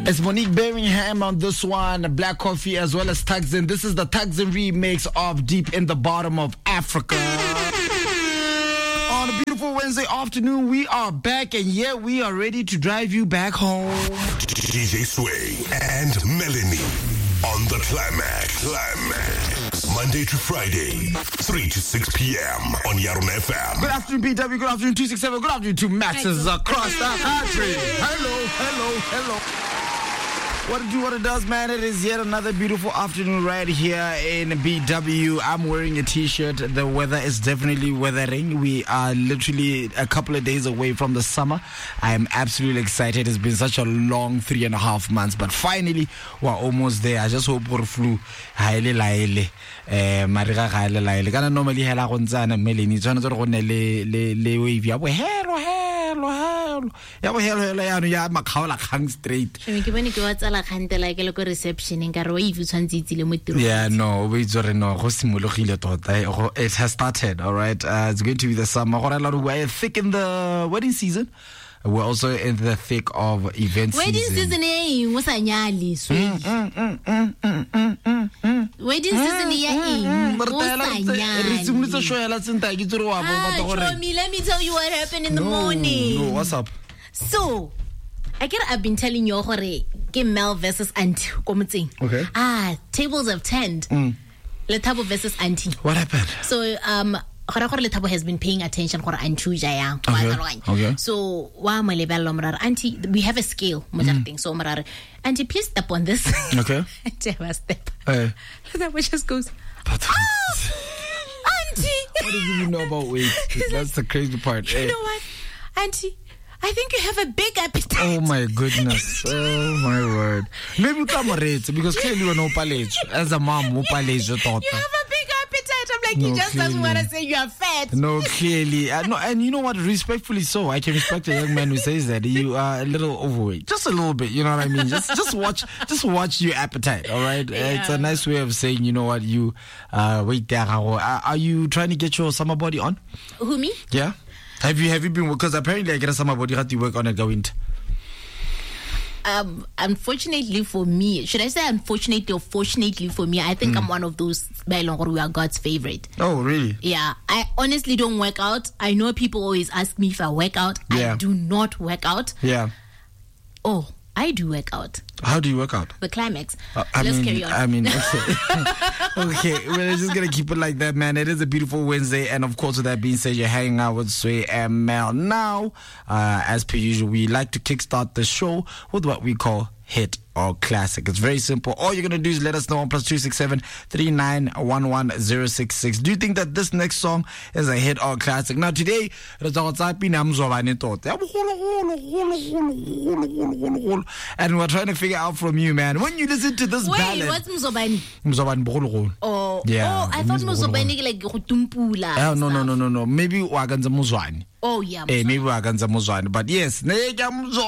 It's Monique Birmingham on this one, Black Coffee as well as Tuxin. This is the Tuxin remix of Deep in the Bottom of Africa. On a beautiful Wednesday afternoon, we are back and we are ready to drive you back home. DJ Sway and Melanie on the Climax. Monday to Friday, 3 to 6 p.m. on Yarona FM. Good afternoon, PW. Good afternoon, 267. Good afternoon to Maxes across the country. Hello. What it does, man. It is yet another beautiful afternoon right here in BW. I'm wearing a t-shirt. The weather is definitely weathering. We are literally a couple of days away from the summer. I am absolutely excited. It's been such a long 3.5 months, but finally we're almost there. I just hope we're flu. Mariga gaile laile. Kana normally hela go ntsana Melanie. Tswana tso re go ne le wave ya bo hello. Ya bo hello ya no ya makhaola khang straight. Ke bone ke wa tsala khantela ke le ko reception nka re wa ivu tshwantsitsile mo tiro. Yeah, no, we tsore no go simologile tota. It has started, all right. It's going to be the summer. We're thick in the wedding season. We're also in the thick of event season. Wedding season was a nyali. Wedding season let me tell you what happened in the morning. No, what's up? So, I've been telling you already, Mel versus Auntie. Okay. Tables have turned. Letabo versus Auntie. What happened? So, Letabo has been paying attention for Auntie Jaya. Okay. So, Auntie, we have a scale. So, Auntie, please step on this. Okay. Auntie, I step. Letabo just goes, Auntie! What did you know about weight? That's the crazy part. You know what? Auntie, I think you have a big appetite. Oh my goodness. Oh my word. Maybe come because clearly you are no palage. As a mom, no palage. You have a big appetite. I'm like, he just doesn't want to say you are fat. No, clearly. No, and you know what? Respectfully so. I can respect a young man who says that you are a little overweight. Just a little bit, you know what I mean? Just watch your appetite, all right? Yeah. It's a nice way of saying, you know what, you wait there. Are you trying to get your summer body on? Who, me? Yeah. Have you been, because apparently I get a summer body, how do you work on it going? Unfortunately for me, should I say unfortunately or fortunately for me, I think I'm one of those we are God's favorite. Oh, really? Yeah. I honestly don't work out. I know people always ask me if I work out. Yeah. I do not work out. Yeah. Oh, I do work out. How do you work out? The Climax. Let's carry on. Okay, we're just going to keep it like that, man. It is a beautiful Wednesday. And of course, with that being said, you're hanging out with Sway and Mel. Now, as per usual, we like to kickstart the show with what we call Hit or Classic. It's very simple. All you're going to do is let us know on +267 3911 066. Do you think that this next song is a hit or classic? Now today, and we're trying to figure out from you, man. When you listen to this ballad, what's Mzobani? Mzobani. Oh, yeah. I thought Mzobani like Tumpula. No. Maybe Waganza Muzwani. Oh, yeah. Maybe Waganza Muzwani. But yes, it's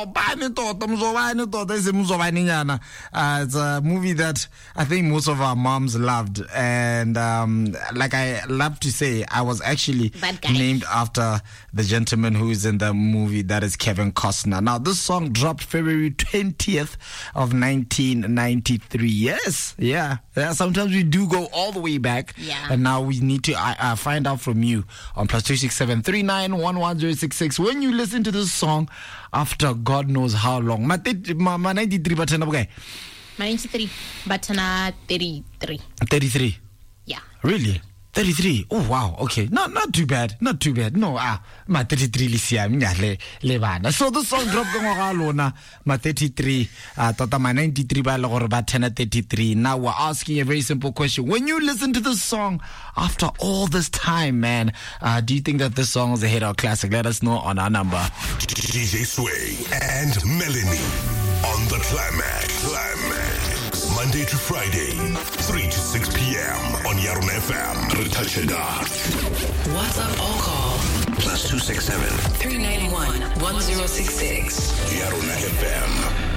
a movie that I think most of our moms loved. And like I love to say, I was actually named after the gentleman who is in the movie, that is Kevin Costner. Now, this song dropped February 20th of 1993. Yes, yeah. Sometimes we do go all the way back. Yeah. And now we need to find out from you on +267 3911 066. When you listen to this song after God knows how long. Ma 93 batana okay. Ma 93 batana 33. 33. Yeah. Really? 33. Oh wow. Okay. Not too bad. No, ma 33 lisia le bana. So the song dropped go lona ma 33 tota ma 93 ba le gore ba 33. Now we're asking a very simple question. When you listen to this song after all this time, man, do you think that this song is a hit or classic? Let us know on our number. DJ Sway and Melanie on the Climax. Monday to Friday, 3 to 6 p.m. on Yarona FM. WhatsApp or call +267 391 1066. Yarona FM.